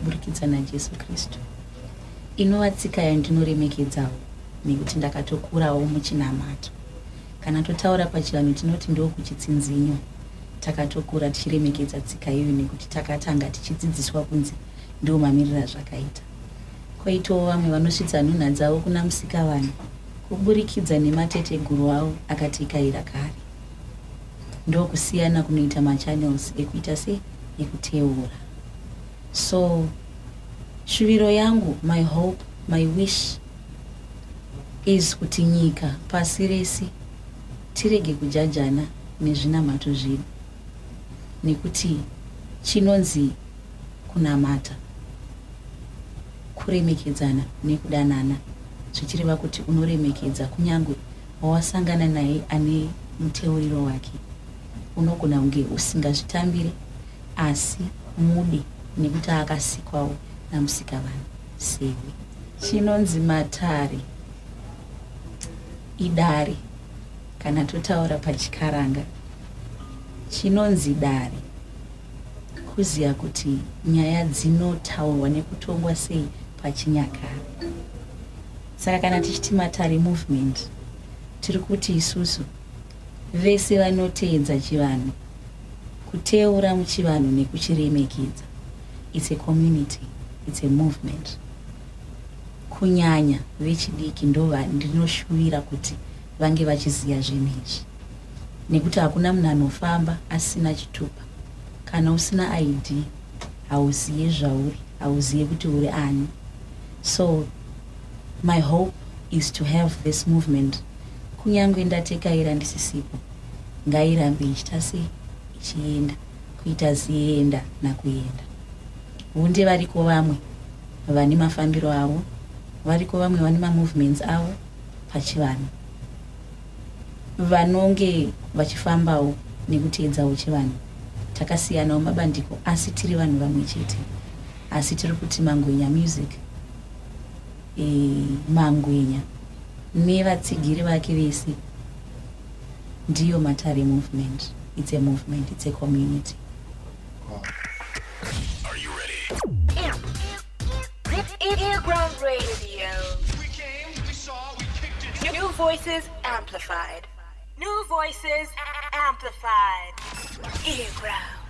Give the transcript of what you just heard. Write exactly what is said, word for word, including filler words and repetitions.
kuburikidza naJesu Kristu. Inova tsika yandinoremekedzawo nekuti ndakatokurawo muchinamato. Kana totaura pachivanhu tinoti ndo kuchitsinzinyo. Takatokura tichiremekedza tsika iyoyo nekuti takatanga tichidzidziswa kunzi ndo mamirira zvakaita. Koitawo vamwe vanosvitsa nhunha dzavo kuna Musikavanhu kuburikidza nemateteguru avo akatikaira kare. Ndo kusiyana kunoita machannels ekuita sei ekuteura. So shuviro yangu, my hope, my wish is kuti nyika pasi rese tirege kujajana nezvinamato zvedu, nekuti chinonzi kunamata, kuremekedzana nekudanana zvichireva kuti unoremekedza kunyange wawasangana naye ane muteuriro wake. Unogona kunge usingazvitambire asi mude nekuti akasikwawo namusikavanhu sewe. Chinonzi matare idare, kana totaura pachikaranga chinonzi dare, kuziya kuti nyaya dzinotaurwa nekutongwa sei pachinyakare. Saka kana tichiti matare movement tiri kuti isusu vese vanoteedza chivanhu, kuteura muchivanhu nekuchiremekedza. It's a community, it's a movement. Kunyanya vechidiki ndo ndinoshuvira kuti vange vachiziya zvinhu izvi, nekuti hakuna munhu anofamba asina chitupa. Kana usina I D hauziye zvauri, hauziye kuti uri ani. So my hope is to have this movement. Kunyange ndatekaira ndisisipo, ngairambe ichita sei ichienda, kuita zienda nakuenda. Hunde variko vamwe vane mafambiro avo, variko vamwe vane mamovements avo pachivanhu, vanonge vachifambawo nekuteedzawo chivanhu. Takasiyanawo mabandiko asi tiri vanhu vamwe chete. Asi tiri kuti Mangwenya Music, e, Mangwenya nevatsigiri vake vese ndiyo Matare movement. It's a movement, it's a community. Wow. Are you ready? Earground Radio. We came, we saw, we kicked it. New voices amplified. New voices amplified. Earground.